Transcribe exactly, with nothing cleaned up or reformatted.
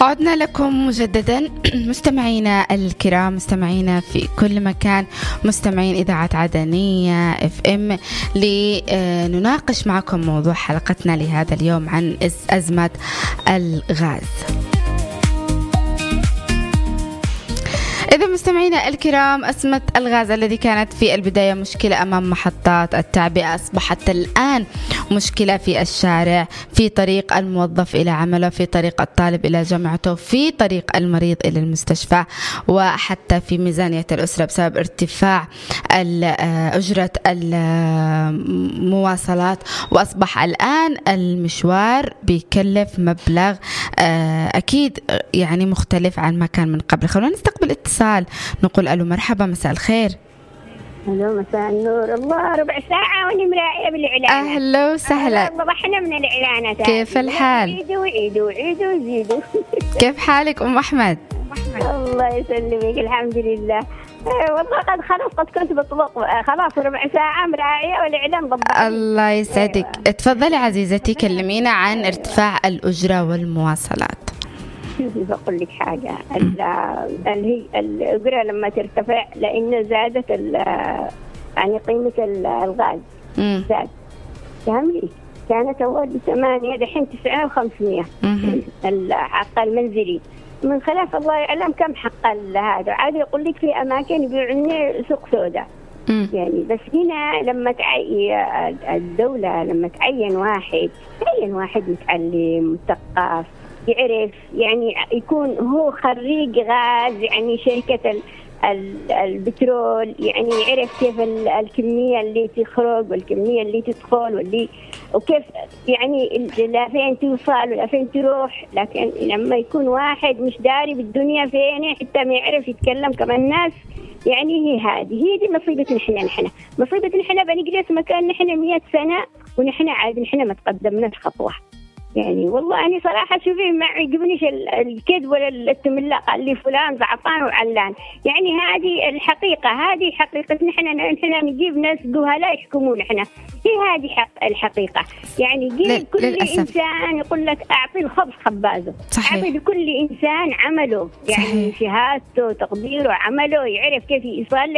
عدنا لكم مجددا مستمعينا الكرام، مستمعينا في كل مكان، مستمعين إذاعة عدنية اف ام، لنناقش معكم موضوع حلقتنا لهذا اليوم عن أزمة الغاز. إذا مستمعينا الكرام، أزمة الغاز الذي كانت في البداية مشكلة أمام محطات التعبئة أصبحت الآن مشكلة في الشارع، في طريق الموظف إلى عمله، في طريق الطالب إلى جامعته، في طريق المريض إلى المستشفى، وحتى في ميزانية الأسرة بسبب ارتفاع أجرة المواصلات. وأصبح الآن المشوار بيكلف مبلغ أكيد يعني مختلف عن ما كان من قبل. خلونا نستقبل اتصال، نقول ألو مرحبا، مساء الخير. ألو مساء النور. الله ربع ساعة وأنا مراقبة بالإعلانات. أهلا وسهلا. ضحنا من الإعلانات. كيف الحال؟ عيدوا عيدوا عيدوا زيدوا. كيف حالك أم أحمد؟ الله يسلمك، الحمد لله. والله قد خلاص قد كنت بطبق خلاص ربع ساعة مراعية والإعلان ضبط. الله يسعدك. تفضلي عزيزتي، كلمينا عن ارتفاع الأجرة والمواصلات. شوفي بقول لك حاجة، اللي هي الأجرة لما ترتفع لأن زادت يعني قيمة الغاز زاد. فهمتي؟ كانت أول بثمانية دحين تسعة وخمسمية الحق المنزلي. من خلاف الله يعلم كم حق هذا. عادي يقول لك في أماكن يبيعون سوق سوداء. يعني بس هنا لما تعي الدولة لما تعين واحد تعين واحد متعلم مثقف يعرف يعني يكون هو خريج غاز، يعني شركة البترول، يعني يعرف كيف الكمية اللي تخرج والكمية اللي تدخل واللي وكيف يعني لا فين توصل ولا فين تروح. لكن لما يكون واحد مش داري بالدنيا فين حتى ما يعرف يتكلم كمان الناس، يعني هي هذه هي دي مصيبتنا احنا نحن مصيبتنا احنا بنجلس مكان نحن مئة سنة ونحن عاد نحن ما تقدمناش خطوة. يعني والله أنا صراحة شوفي ما يعجبنيش الكذب ولا التملاق اللي فلان زعطان وعلان. يعني هذه الحقيقة، هذه حقيقة. نحن نحن نجيب ناس جهلاء يحكمون نحن. هي هذه حق الحقيقة. يعني جيب كل للأسف. إنسان يقول لك أعطي الخبز خبازه. أعطي لكل إنسان عمله، يعني صحيح. شهادته تقديره عمله يعرف كيف يصلي